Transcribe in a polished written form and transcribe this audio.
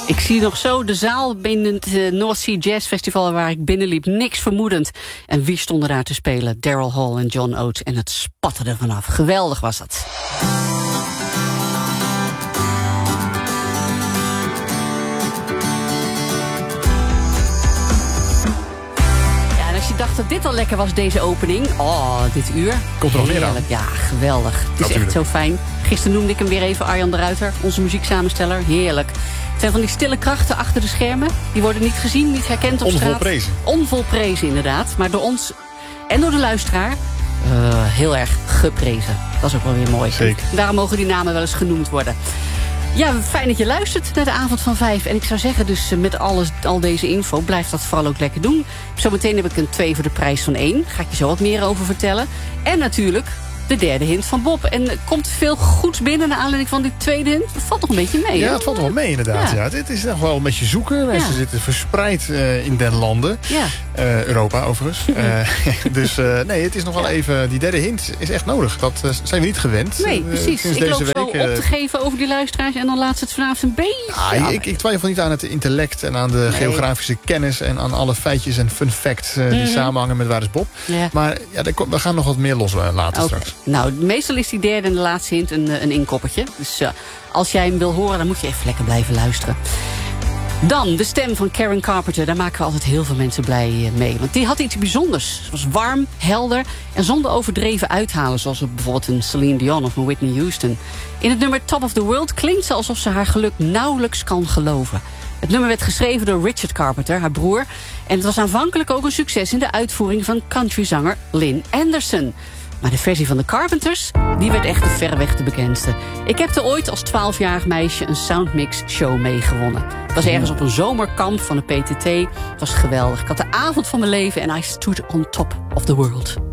Ik zie nog zo de zaal binnen het North Sea Jazz Festival waar ik binnenliep, niks vermoedend. En wie stonden daar te spelen? Daryl Hall en John Oates. En het spatte er vanaf. Geweldig was dat. Ik dacht dat dit al lekker was, deze opening. Oh, dit uur. Komt er nog meer aan? Ja, geweldig. Het is echt zo fijn. Gisteren noemde ik hem weer even Arjan de Ruiter, onze muzieksamensteller. Heerlijk. Het zijn van die stille krachten achter de schermen. Die worden niet gezien, niet herkend op straat. Onvolprezen. Onvolprezen, inderdaad. Maar door ons en door de luisteraar heel erg geprezen. Dat is ook wel weer mooi. Zeker. Daarom mogen die namen wel eens genoemd worden. Ja, fijn dat je luistert naar de avond van 5. En ik zou zeggen, dus met al deze info, blijf dat vooral ook lekker doen. Zometeen heb ik een 2 voor de prijs van 1. Ga ik je zo wat meer over vertellen. En natuurlijk de derde hint van Bob. En komt veel goeds binnen naar aanleiding van die tweede hint? Het valt toch een beetje mee, Ja, hè? het valt wel mee inderdaad. Ja. Het is nog wel een beetje zoeken. Mensen zitten verspreid in den landen. Ja. Europa overigens. Dus nee, het is nog wel even... Die derde hint is echt nodig. Dat zijn we niet gewend. Nee, precies. Sinds Ik loop deze zo week, op te geven over die luisteraars en dan laat ze het vanavond een beetje... Ik twijfel niet aan het intellect en aan de geografische kennis... en aan alle feitjes en fun facts die samenhangen met Waar is Bob. Ja. Maar ja, we gaan nog wat meer loslaten straks. Nou, meestal is die derde en de laatste hint een inkoppertje. Dus als jij hem wil horen, dan moet je even lekker blijven luisteren. Dan de stem van Karen Carpenter. Daar maken we altijd heel veel mensen blij mee. Want die had iets bijzonders. Het was warm, helder en zonder overdreven uithalen... zoals bijvoorbeeld een Celine Dion of een Whitney Houston. In het nummer Top of the World klinkt ze alsof ze haar geluk nauwelijks kan geloven. Het nummer werd geschreven door Richard Carpenter, haar broer. En het was aanvankelijk ook een succes in de uitvoering van countryzanger Lynn Anderson. Maar de versie van de Carpenters, die werd echt verreweg de bekendste. Ik heb er ooit als 12-jarig meisje een Soundmix show meegewonnen. Het was ergens op een zomerkamp van de PTT. Het was geweldig. Ik had de avond van mijn leven en I stood on top of the world.